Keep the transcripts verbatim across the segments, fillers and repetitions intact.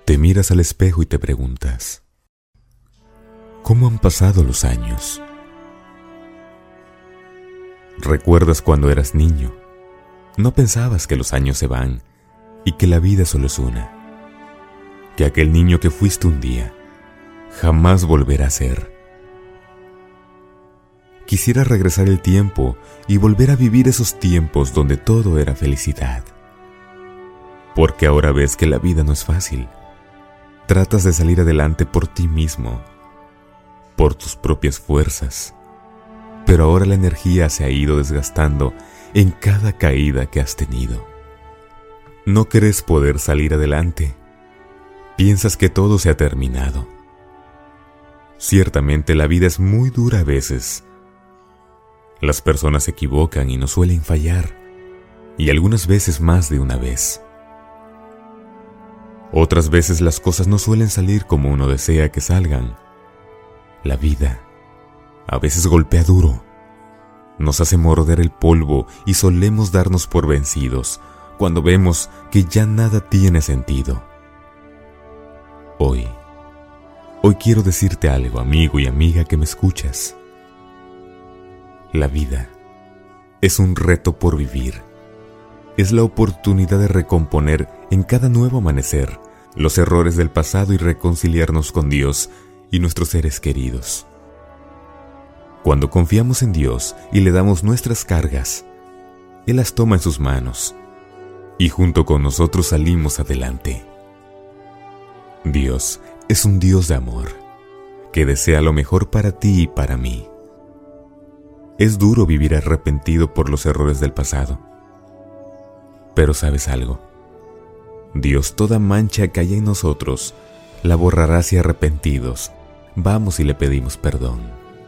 Te miras al espejo y te preguntas, ¿cómo han pasado los años? ¿Recuerdas cuando eras niño? No pensabas que los años se van y que la vida solo es una. Que aquel niño que fuiste un día jamás volverá a ser. Quisiera regresar el tiempo y volver a vivir esos tiempos donde todo era felicidad. Porque ahora ves que la vida no es fácil. Tratas de salir adelante por ti mismo, por tus propias fuerzas. Pero ahora la energía se ha ido desgastando en cada caída que has tenido. No crees poder salir adelante. Piensas que todo se ha terminado. Ciertamente la vida es muy dura a veces. Las personas se equivocan y no suelen fallar, y algunas veces más de una vez. Otras veces las cosas no suelen salir como uno desea que salgan. La vida a veces golpea duro, nos hace morder el polvo y solemos darnos por vencidos cuando vemos que ya nada tiene sentido. Hoy, hoy quiero decirte algo, amigo y amiga que me escuchas. La vida es un reto por vivir. Es la oportunidad de recomponer en cada nuevo amanecer los errores del pasado y reconciliarnos con Dios y nuestros seres queridos. Cuando confiamos en Dios y le damos nuestras cargas, Él las toma en sus manos y junto con nosotros salimos adelante. Dios es un Dios de amor, que desea lo mejor para ti y para mí. Es duro vivir arrepentido por los errores del pasado. Pero ¿sabes algo? Dios toda mancha que haya en nosotros la borrará si arrepentidos vamos y le pedimos perdón.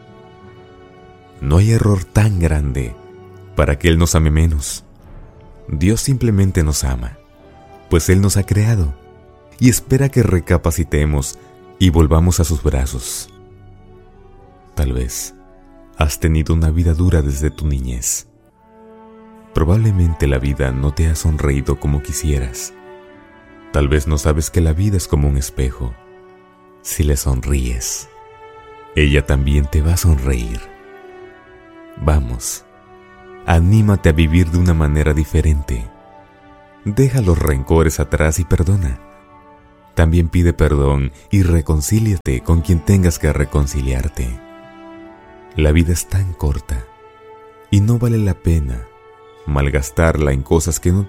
No hay error tan grande para que Él nos ame menos. Dios simplemente nos ama, pues Él nos ha creado y espera que recapacitemos y volvamos a sus brazos. Tal vez has tenido una vida dura desde tu niñez. Probablemente la vida no te ha sonreído como quisieras. Tal vez no sabes que la vida es como un espejo. Si le sonríes, ella también te va a sonreír. Vamos, anímate a vivir de una manera diferente. Deja los rencores atrás y perdona. También pide perdón y reconcíliate con quien tengas que reconciliarte. La vida es tan corta y no vale la pena malgastarla en cosas que no